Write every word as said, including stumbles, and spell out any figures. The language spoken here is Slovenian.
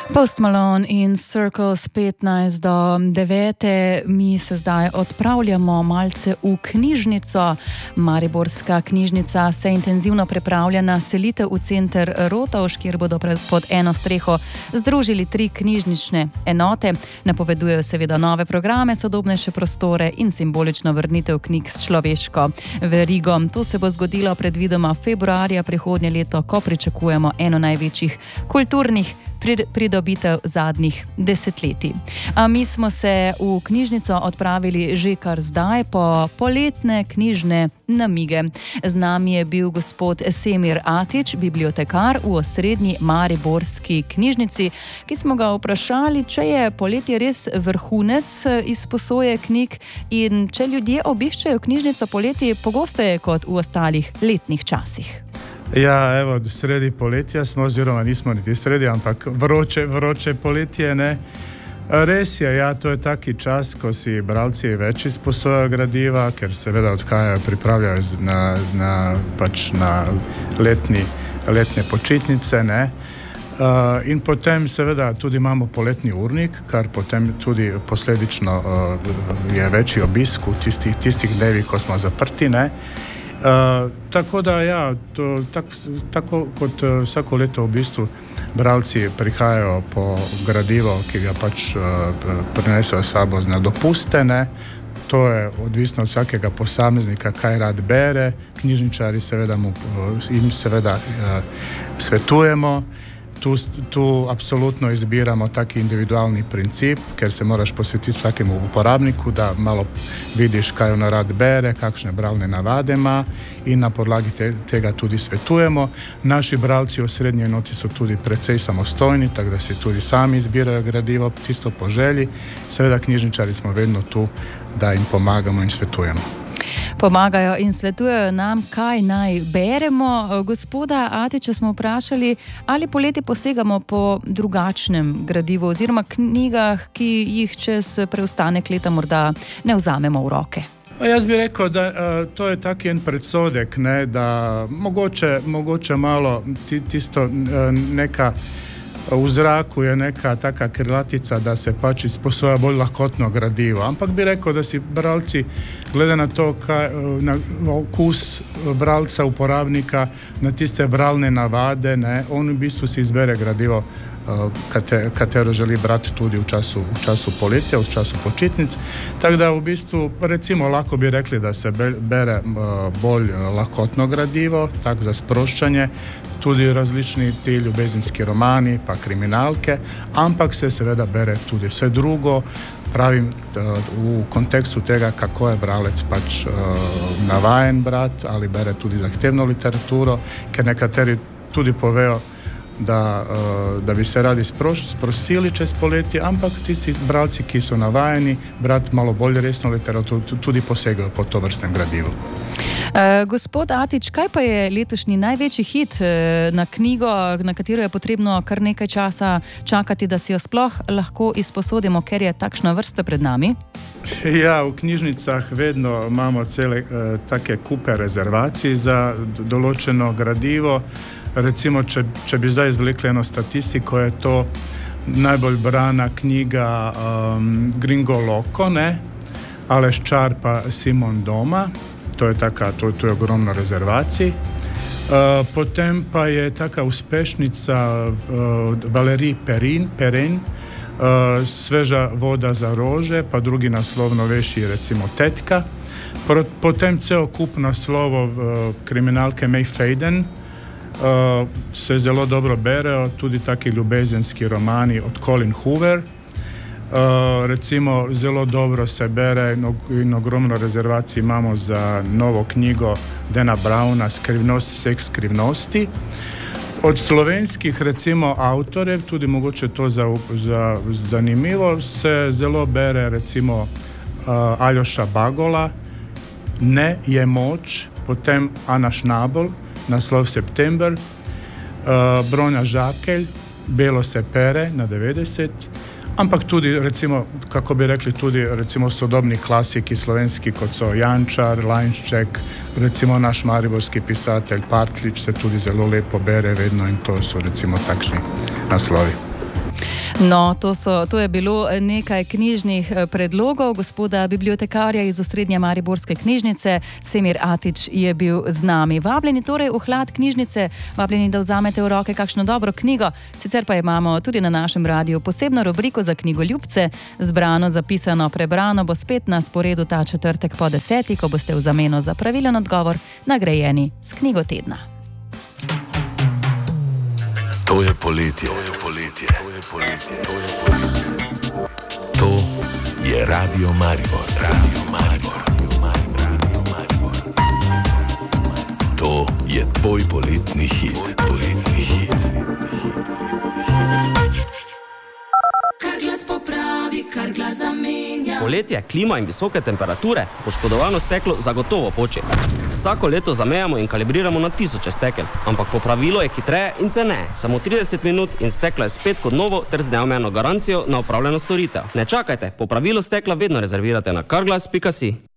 Post Malone in Circles petnajst do devete. Mi se zdaj odpravljamo malce v knjižnico. Mariborska knjižnica se intenzivno pripravlja na selitev v center Rotovž, kjer bodo pod eno streho združili tri knjižnične enote. Napovedujejo seveda nove programe, sodobnejše prostore in simbolično vrnitev knjig s človeško verigo. To se bo zgodilo predvidoma februarja prihodnje leto, ko pričakujemo eno največjih kulturnih pridobitev zadnjih desetletij. A mi smo se v knjižnico odpravili že kar zdaj po poletne knjižne namige. Z nami je bil gospod Semir Atić, bibliotekar v osrednji mariborski knjižnici, ki smo ga vprašali, če je poletje res vrhunec izposoje knjig in če ljudje obiščajo knjižnico poleti pogosteje kot v ostalih letnih časih. Ja, evo, sredi poletja smo, oziroma nismo niti sredi, ampak vroče, vroče poletje, ne. Res je, ja, to je taki čas, ko si bralci več izposojajo gradiva, ker seveda odhajajo, pripravljajo na, na, pač na letni, letne počitnice, ne. Uh, in potem seveda tudi imamo poletni urnik, kar potem tudi posledično uh, je večji obisk v tistih, tistih dnevih, ko smo zaprti, ne. Uh, tako da ja, to, tak, tako kot uh, vsako leto v bistvu bralci prihajajo po gradivo, ki ga pač uh, prinesejo sabo na dopuste, ne. To je odvisno od vsakega posameznika, kaj rad bere. Knjižničari seveda mu, uh, jim seveda uh, svetujemo. Tu, tu apsolutno izbiramo taki individualni princip, ker se moraš posvetiti vsakemu uporabniku, da malo vidiš, kaj on rad bere, kakšne bralne navade ima in na podlagi te, tega tudi svetujemo. Naši bralci v srednji enoti so tudi precej samostojni, tako da si tudi sami izbirajo gradivo, tisto po želji. Seveda knjižničari smo vedno tu, da jim pomagamo in svetujemo. Pomagajo in svetujejo nam, kaj naj beremo. Gospoda Atića smo vprašali, ali poleti posegamo po drugačnem gradivu oziroma knjigah, ki jih čez preostanek leta morda ne vzamemo v roke. Jaz bi rekel, da uh, to je tak en predsodek, ne, da mogoče, mogoče malo ti, tisto uh, neka v zraku je neka taka krilatica, da se pač izposoja bolj lahkotno gradivo. Ampak bi rekel, da si bralci, glede na to, kaj, na okus bralca, uporabnika, na tiste bralne navade, ne, on v bistvu si izbere gradivo, kate, katero želi brati tudi v času, v času poletja, v času počitnic. Tako da v bistvu, recimo, lahko bi rekli, da se bere bolj lahkotno gradivo, tak za sproščanje, tudi različni ti ljubezenski romani, pa kriminalke, ampak se seveda bere tudi vse drugo, pravim v kontekstu tega, kako je bralec pač navajen brati, ali bere tudi zahtevno literaturo, ker nekateri tudi povejo, da, da bi se radi sprostili čez poletje, ampak tisti bralci, ki so navajeni brati malo bolj resno literaturo, tudi posegajo po to vrstnem gradivu. Uh, gospod Atić, kaj pa je letošnji največji hit uh, na knjigo, na katero je potrebno kar nekaj časa čakati, da si jo sploh lahko izposodimo, ker je takšna vrsta pred nami? Ja, v knjižnicah vedno imamo cele uh, take kupe rezervacij za določeno gradivo. Recimo, če, če bi zdaj izvlekli eno statistiko, je to najbolj brana knjiga um, Gringo Loco, ne? Aleš Čar pa Simon Doma. To je taka, to, to je ogromno rezervacij. Uh, potem pa je taka uspešnica uh, Valerij Perin, Perin, uh, Sveža voda za rože, pa drugi naslov novejši, recimo Tetka. Pro, potem cel kup naslovov uh, kriminalke May Faden, uh, se zelo dobro berejo, tudi taki ljubezenski romani od Colin Hoover. Uh, recimo zelo dobro se bere in ogromno rezervacij imamo za novo knjigo Dana Browna Skrivnost vseh skrivnosti. Od slovenskih recimo avtorjev, tudi mogoče to za, za zanimivo, se zelo bere recimo uh, Aljoša Bagola, Ne je moč, potem Ana Šnabel, naslov September, uh, Bronja Žakelj, Belo se pere na devetdeset, ampak tudi, recimo, kako bi rekli, tudi recimo sodobni klasiki slovenski, kot so Jančar, Lajnšček, recimo naš mariborski pisatelj Partlič se tudi zelo lepo bere vedno in to so recimo takšni naslovi. No, to, so, to je bilo nekaj knjižnih predlogov gospoda bibliotekarja iz osrednje mariborske knjižnice. Semir Atič je bil z nami. Vabljeni torej v hlad knjižnice, vabljeni, da vzamete v roke kakšno dobro knjigo. Sicer pa imamo tudi na našem radiju posebno rubriko za knjigoljubce. Zbrano, zapisano, prebrano bo spet na sporedu ta četrtek po deseti, ko boste v zameno za pravilen odgovor nagrajeni s knjigo tedna. To je poletje, to je poletje, to je poletje, to je poletje. To je Radio Maribor, Radio Maribor, Radio Maribor. To je tvoj poletni hit, poletni hit. Kar glas popravi, kar glas zamenja. Poletje, klima in visoke temperature, poškodovano steklo zagotovo poči. Vsako leto zamejamo in kalibriramo na tisoče stekel, ampak popravilo je hitreje in ceneje. Samo trideset minut in steklo je spet kot novo ter z neomejeno garancijo na opravljeno storitev. Ne čakajte, popravilo stekla vedno rezervirate na carglass pika si.